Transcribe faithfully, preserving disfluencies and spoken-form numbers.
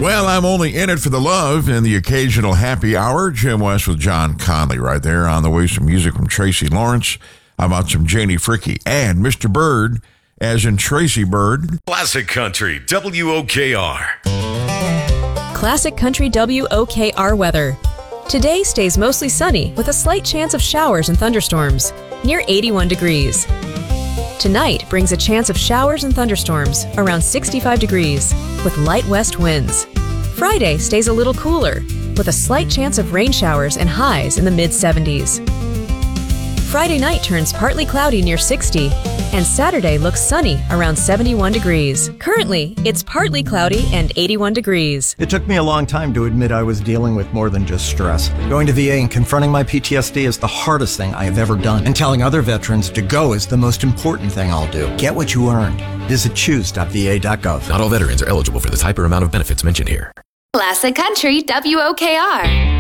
Well, I'm only in it for the love and the occasional happy hour. Jim West with John Conley right there. On the way, some music from Tracy Lawrence. How about some Janie Fricke and Mister Bird, as in Tracy Bird. Classic Country, W O K R. Classic Country W O K R weather. Today stays mostly sunny with a slight chance of showers and thunderstorms, near eighty-one degrees. Tonight brings a chance of showers and thunderstorms around sixty-five degrees with light west winds. Friday stays a little cooler with a slight chance of rain showers and highs in the mid seventies. Friday night turns partly cloudy near sixty, and Saturday looks sunny around seventy-one degrees. Currently, it's partly cloudy and eighty-one degrees. It took me a long time to admit I was dealing with more than just stress. Going to V A and confronting my P T S D is the hardest thing I have ever done. And telling other veterans to go is the most important thing I'll do. Get what you earned. Visit choose dot v a dot gov. Not all veterans are eligible for the type or amount of benefits mentioned here. Classic Country W O K R.